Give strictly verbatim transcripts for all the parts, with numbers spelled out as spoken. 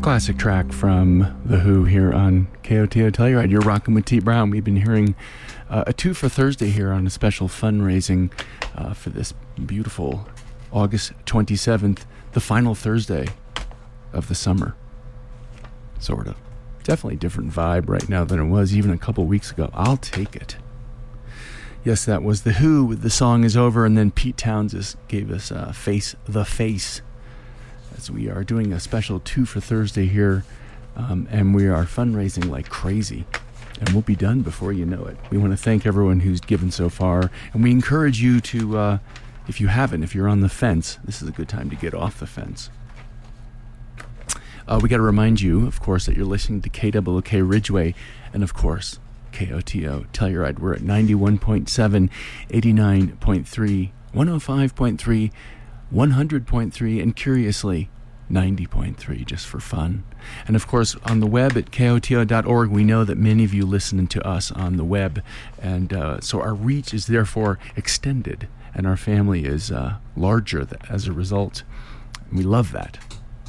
classic track from The Who here on K O T O Telluride. You're rocking with T. Brown. We've been hearing uh, a two for Thursday here on a special fundraising uh, for this beautiful August twenty-seventh, the final Thursday of the summer. Sort of. Definitely a different vibe right now than it was even a couple weeks ago. I'll take it. Yes, that was The Who with The Song Is Over, and then Pete Townsend gave us uh, Face the Face, as we are doing a special two for Thursday here, um, and we are fundraising like crazy, and we'll be done before you know it. We want to thank everyone who's given so far, and we encourage you to, uh, if you haven't, if you're on the fence, this is a good time to get off the fence. Uh, we got to remind you, of course, that you're listening to K W K Ridgeway, and of course, K O T O Telluride. We're at ninety-one point seven, eighty-nine point three, one oh five point three, one hundred point three, and curiously, ninety point three, just for fun. And of course, on the web at K O T O dot org, we know that many of you listen to us on the web, and uh, so our reach is therefore extended, and our family is uh, larger th- as a result. We love that.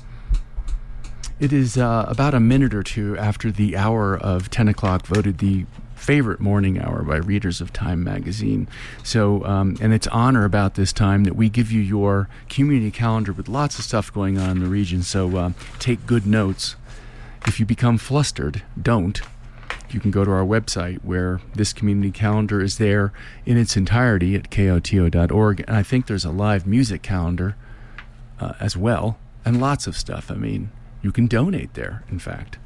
It is uh, about a minute or two after the hour of ten o'clock, voted the favorite morning hour by readers of Time magazine. So, um, and it's honor about this time that we give you your community calendar with lots of stuff going on in the region. So uh, take good notes. If you become flustered, don't. You can go to our website where this community calendar is there in its entirety at K O T O dot org. And I think there's a live music calendar uh, as well, and lots of stuff. I mean, you can donate there, in fact.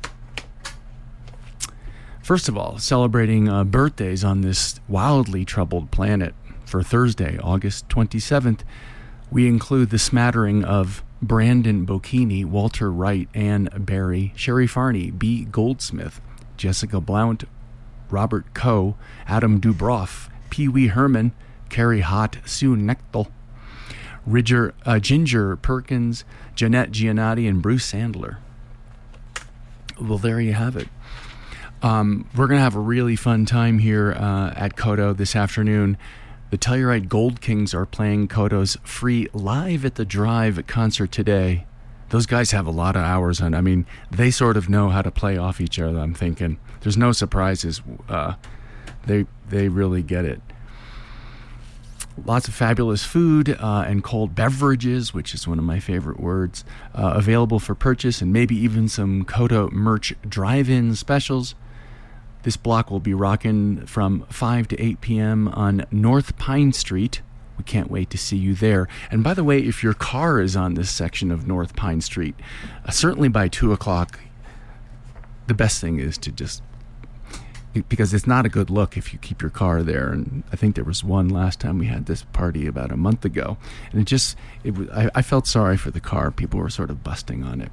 First of all, celebrating uh, birthdays on this wildly troubled planet for Thursday, August twenty-seventh, we include the smattering of Brandon Bocchini, Walter Wright, Ann Barry, Sherry Farney, B. Goldsmith, Jessica Blount, Robert Coe, Adam Dubroff, Pee Wee Herman, Carrie Hott, Sue Knechtel, Ridger, uh, Ginger Perkins, Jeanette Giannotti, and Bruce Sandler. Well, there you have it. Um, we're going to have a really fun time here uh, at Kodo this afternoon. The Telluride Gold Kings are playing Kodo's free Live at the Drive concert today. Those guys have a lot of hours on. I mean, they sort of know how to play off each other, I'm thinking. There's no surprises. Uh, they they really get it. Lots of fabulous food uh, and cold beverages, which is one of my favorite words, uh, available for purchase, and maybe even some Kodo merch drive-in specials. This block will be rocking from five to eight p.m. on North Pine Street. We can't wait to see you there. And by the way, if your car is on this section of North Pine Street, uh, certainly by two o'clock, the best thing is to just, because it's not a good look if you keep your car there. And I think there was one last time we had this party about a month ago, and it just, it was, I, I felt sorry for the car. People were sort of busting on it.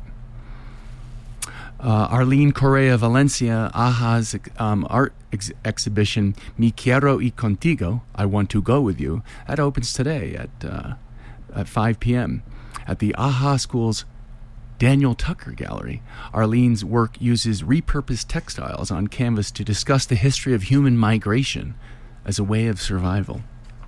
Uh, Arlene Correa Valencia, Aha's um, art ex- exhibition, Mi Quiero y Contigo, I Want to Go With You, that opens today at, uh, at five p.m. at the Aha School's Daniel Tucker Gallery. Arlene's work uses repurposed textiles on canvas to discuss the history of human migration as a way of survival.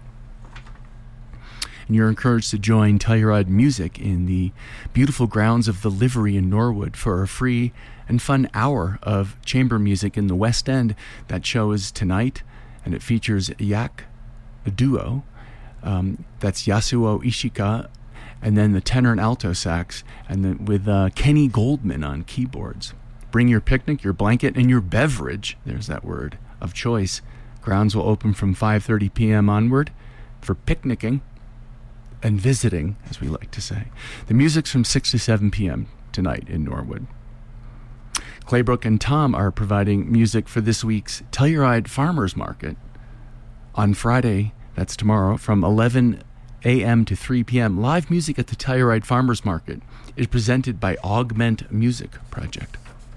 And you're encouraged to join Telluride Music in the beautiful grounds of the Livery in Norwood for a free and fun hour of chamber music in the West End. That show is tonight, and it features Yak, a duo. Um, that's Yasuo Ishika, and then the tenor and alto sax, and then with uh, Kenny Goldman on keyboards. Bring your picnic, your blanket, and your beverage, there's that word, of choice. Grounds will open from five thirty p.m. onward for picnicking and visiting, as we like to say. The music's from six to seven p.m. tonight in Norwood. Claybrook and Tom are providing music for this week's Telluride Farmers Market on Friday, that's tomorrow, from eleven a.m. to three p.m. Live music at the Telluride Farmers Market is presented by Augment Music Project.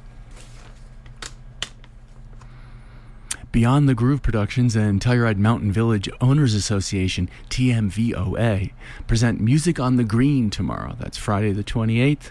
Beyond the Groove Productions and Telluride Mountain Village Owners Association, T M V O A, present Music on the Green tomorrow. That's Friday the twenty-eighth.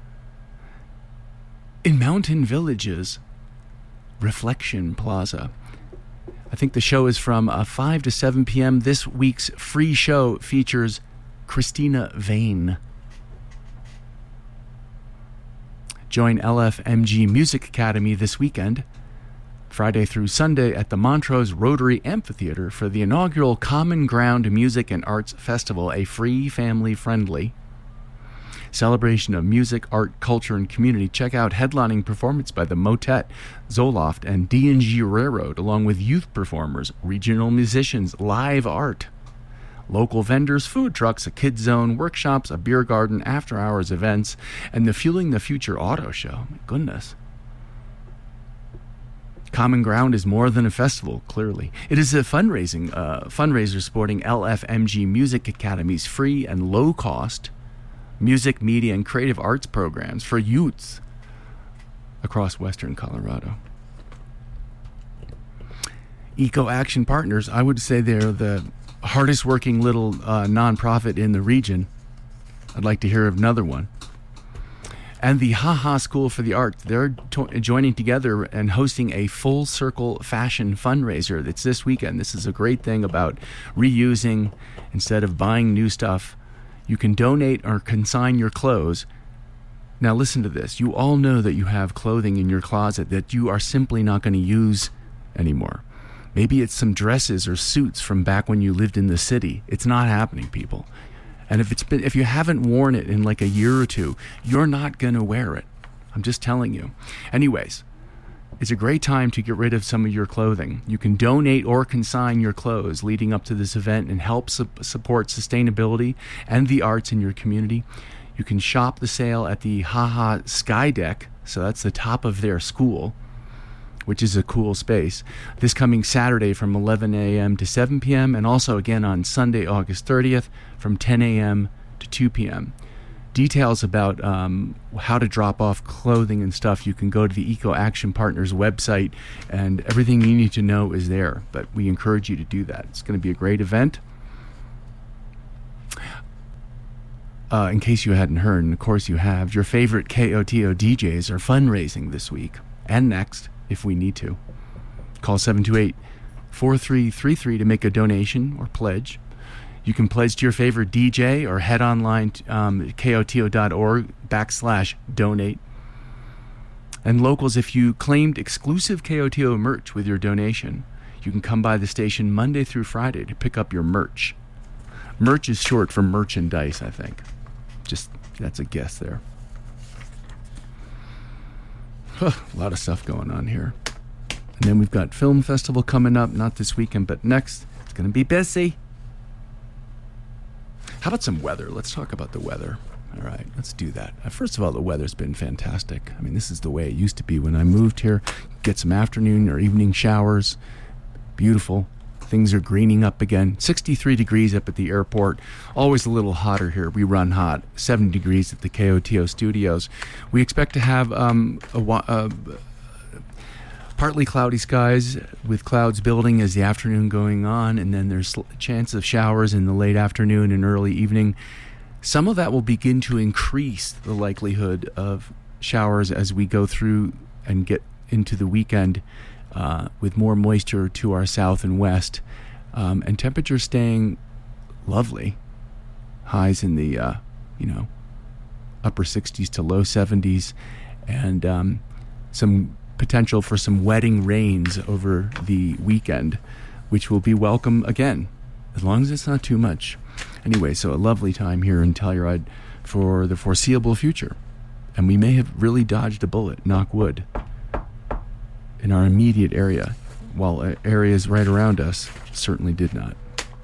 In Mountain Village's Reflection Plaza. I think the show is from uh, five to seven p.m. This week's free show features Christina Vane. Join L F M G Music Academy this weekend, Friday through Sunday, at the Montrose Rotary Amphitheater for the inaugural Common Ground Music and Arts Festival, a free, family-friendly celebration of music, art, culture, and community. Check out headlining performance by the Motet, Zoloft, and D and G Railroad, along with youth performers, regional musicians, live art, local vendors, food trucks, a kids zone, workshops, a beer garden, after-hours events, and the Fueling the Future auto show. My goodness. Common Ground is more than a festival, clearly. It is a fundraising uh, fundraiser supporting L F M G Music Academy's free and low-cost music, media, and creative arts programs for youths across western Colorado. Eco Action Partners, I would say they're the hardest working little uh, nonprofit in the region. I'd like to hear of another one. And the HaHa School for the Arts, they're to- joining together and hosting a full circle fashion fundraiser that's this weekend. This is a great thing about reusing instead of buying new stuff. You can donate or consign your clothes. Now listen to this. You all know that you have clothing in your closet that you are simply not going to use anymore. Maybe it's some dresses or suits from back when you lived in the city. It's not happening, people. And if it's been, if you haven't worn it in like a year or two, you're not going to wear it. I'm just telling you. Anyways, it's a great time to get rid of some of your clothing. You can donate or consign your clothes leading up to this event and help su- support sustainability and the arts in your community. You can shop the sale at the HaHa Sky Deck, so that's the top of their school, which is a cool space, this coming Saturday from eleven a.m. to seven p.m. and also again on Sunday, August thirtieth from ten a.m. to two p.m. Details about um, how to drop off clothing and stuff, you can go to the Eco Action Partners website, and everything you need to know is there. But we encourage you to do that. It's going to be a great event. Uh, in case you hadn't heard, and of course you have, your favorite K O T O D Js are fundraising this week and next if we need to. Call seven two eight, four three three three to make a donation or pledge. You can pledge to your favorite D J or head online to um, koto.org backslash donate. And locals, if you claimed exclusive K O T O merch with your donation, you can come by the station Monday through Friday to pick up your merch. Merch is short for merchandise, I think. Just, that's a guess there. Huh, a lot of stuff going on here. And then we've got Film Festival coming up, not this weekend, but next. It's going to be busy. How about some weather? Let's talk about the weather. All right, let's do that. Uh, first of all, the weather's been fantastic. I mean, this is the way it used to be when I moved here. Get some afternoon or evening showers. Beautiful. Things are greening up again. sixty-three degrees up at the airport. Always a little hotter here. We run hot. seventy degrees at the K O T O studios. We expect to have um, a... a partly cloudy skies with clouds building as the afternoon going on, and then there's a chance of showers in the late afternoon and early evening. Some of that will begin to increase the likelihood of showers as we go through and get into the weekend uh, with more moisture to our south and west, um, and temperatures staying lovely. Highs in the uh, you know upper sixties to low seventies, and um, some potential for some wetting rains over the weekend, which will be welcome again, as long as it's not too much. Anyway, so a lovely time here in Telluride for the foreseeable future. And we may have really dodged a bullet, knock wood, in our immediate area, while areas right around us certainly did not.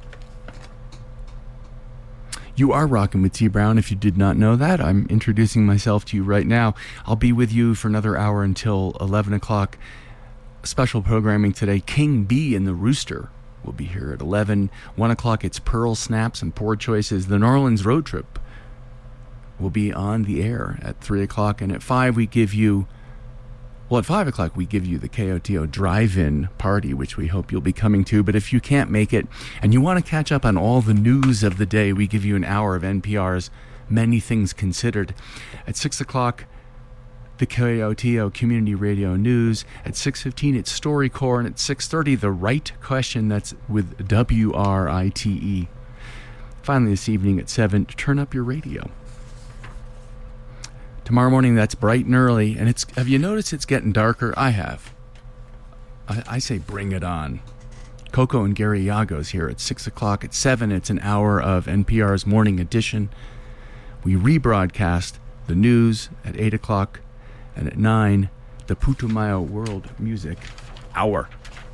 You are rocking with T. Brown. If you did not know that, I'm introducing myself to you right now. I'll be with you for another hour until eleven o'clock. Special programming today. King B and the Rooster will be here at eleven. one o'clock, it's Pearl Snaps and Poor Choices. The New Orleans Road Trip will be on the air at three o'clock. And at five, we give you... Well, at five o'clock, we give you the K O T O Drive-In Party, which we hope you'll be coming to. But if you can't make it and you want to catch up on all the news of the day, we give you an hour of N P R's Many Things Considered. At six o'clock, the K O T O Community Radio News. At six fifteen, it's StoryCorps. And at six thirty, The Right Question. That's with W R I T E. Finally, this evening at seven, turn up your radio. Tomorrow morning, that's bright and early. And it's have you noticed it's getting darker? I have. I, I say bring it on. Coco and Gary Yago's here at six o'clock. At seven, it's an hour of N P R's Morning Edition. We rebroadcast the news at eight o'clock. And at nine, the Putumayo World Music Hour.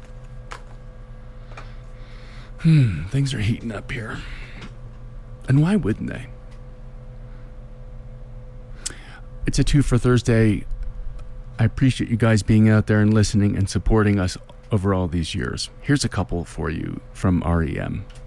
Hmm, things are heating up here. And why wouldn't they? It's a two for Thursday. I appreciate you guys being out there and listening and supporting us over all these years. Here's a couple for you from R E M.